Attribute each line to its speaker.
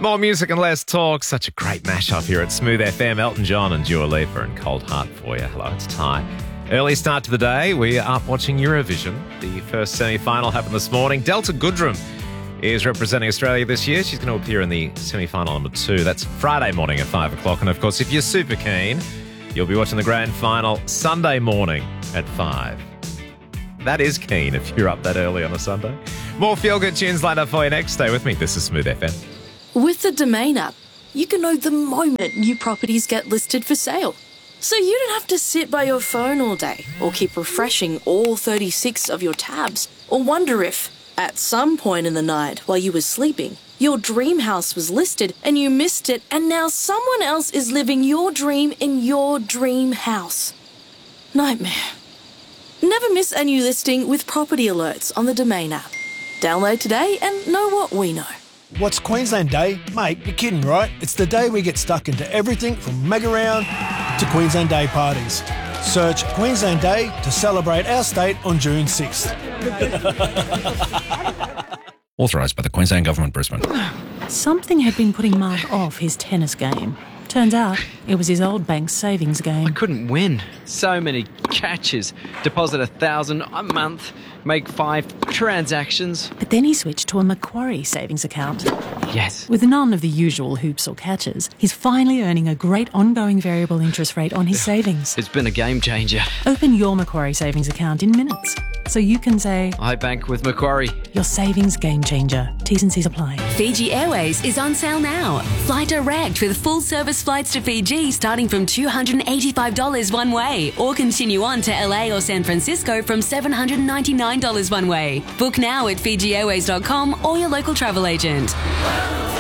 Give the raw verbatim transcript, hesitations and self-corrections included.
Speaker 1: More music and less talk. Such a great mashup here at Smooth F M. Elton John and Dua Lipa and Cold Heart for you. Hello, it's Ty. Early start to the day. We are up watching Eurovision. The first semi-final happened this morning. Delta Goodrem is representing Australia this year. She's going to appear in the semi-final number two. That's Friday morning at five o'clock. And, of course, if you're super keen, you'll be watching the grand final Sunday morning at five. That is keen if you're up that early on a Sunday. More feel-good tunes lined up for you next. Stay with me. This is Smooth F M.
Speaker 2: With the Domain app, you can know the moment new properties get listed for sale. So you don't have to sit by your phone all day or keep refreshing all thirty-six of your tabs or wonder if, at some point in the night while you were sleeping, your dream house was listed and you missed it and now someone else is living your dream in your dream house. Nightmare. Never miss a new listing with property alerts on the Domain app. Download today and know what we know.
Speaker 3: What's Queensland Day? Mate, you're kidding, right? It's the day we get stuck into everything from mega round to Queensland Day parties. Search Queensland Day to celebrate our state on June sixth.
Speaker 4: Authorised by the Queensland Government, Brisbane.
Speaker 5: Something had been putting Mark off his tennis game. Turns out it was his old bank's savings game.
Speaker 6: I couldn't win. So many catches. Deposit a thousand a month, make five transactions.
Speaker 5: But then he switched to a Macquarie savings account.
Speaker 6: Yes.
Speaker 5: With none of the usual hoops or catches, he's finally earning a great ongoing variable interest rate on his savings.
Speaker 6: It's been a game changer.
Speaker 5: Open your Macquarie savings account in minutes, so you can say,
Speaker 6: I bank with Macquarie.
Speaker 5: Your savings game changer. T's and C's apply.
Speaker 7: Fiji Airways is on sale now. Fly direct with full service flights to Fiji starting from two hundred eighty-five dollars one way, or continue on to L A or San Francisco from seven hundred ninety-nine dollars one way. Book now at Fiji Airways dot com or your local travel agent.